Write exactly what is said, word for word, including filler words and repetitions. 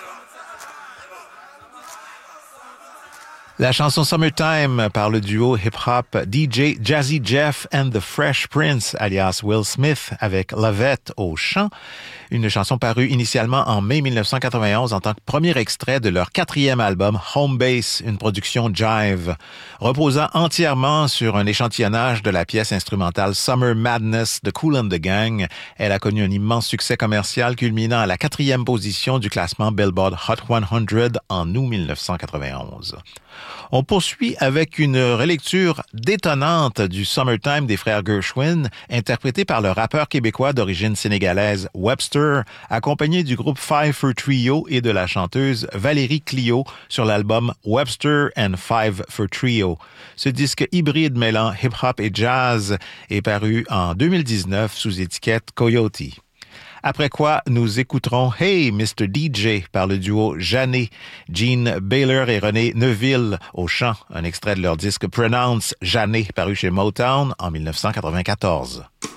La chanson Summertime par le duo hip-hop D J Jazzy Jeff and the Fresh Prince, alias Will Smith, avec Lovette au chant. Une chanson parue initialement en mai dix-neuf cent quatre-vingt-onze en tant que premier extrait de leur quatrième album Home Base, une production Jive. Reposant entièrement sur un échantillonnage de la pièce instrumentale Summer Madness de Kool and the Gang, elle a connu un immense succès commercial culminant à la quatrième position du classement Billboard Hot cent en août dix-neuf cent quatre-vingt-onze. On poursuit avec une relecture détonnante du Summertime des frères Gershwin, interprété par le rappeur québécois d'origine sénégalaise Webster, accompagné du groupe Five for Trio et de la chanteuse Valérie Clio sur l'album Webster and Five for Trio. Ce disque hybride mêlant hip-hop et jazz est paru en deux mille dix-neuf sous étiquette Coyote. Après quoi, nous écouterons Hey mister D J par le duo Jeannet, Gene Baylor et René Neuville au chant, un extrait de leur disque Pronounce Jeannet paru chez Motown en dix-neuf cent quatre-vingt-quatorze.